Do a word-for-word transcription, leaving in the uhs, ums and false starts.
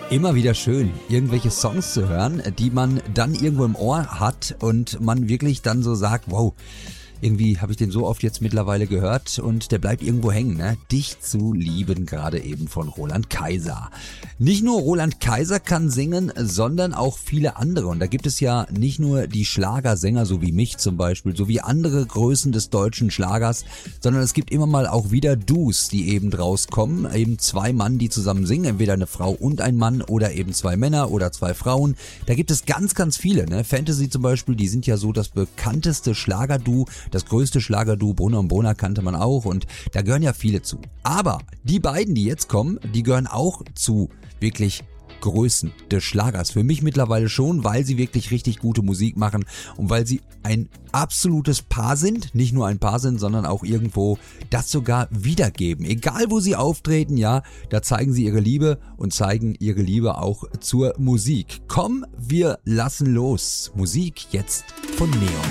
Immer wieder schön, irgendwelche Songs zu hören, die man dann irgendwo im Ohr hat und man wirklich dann so sagt, wow, irgendwie habe ich den so oft jetzt mittlerweile gehört und der bleibt irgendwo hängen, ne? Dich zu lieben, gerade eben von Roland Kaiser. Nicht nur Roland Kaiser kann singen, sondern auch viele andere. Und da gibt es ja nicht nur die Schlagersänger, so wie mich zum Beispiel, so wie andere Größen des deutschen Schlagers, sondern es gibt immer mal auch wieder Duos, die eben rauskommen. Eben zwei Mann, die zusammen singen, entweder eine Frau und ein Mann oder eben zwei Männer oder zwei Frauen. Da gibt es ganz, ganz viele, ne? Fantasy zum Beispiel, die sind ja so das bekannteste Schlagerduo. Das größte Schlagerduo, Brunner und Brunner, kannte man auch und da gehören ja viele zu. Aber die beiden, die jetzt kommen, die gehören auch zu wirklich Größen des Schlagers. Für mich mittlerweile schon, weil sie wirklich richtig gute Musik machen und weil sie ein absolutes Paar sind. Nicht nur ein Paar sind, sondern auch irgendwo das sogar wiedergeben. Egal wo sie auftreten, ja, da zeigen sie ihre Liebe und zeigen ihre Liebe auch zur Musik. Komm, wir lassen los. Musik jetzt von Neon.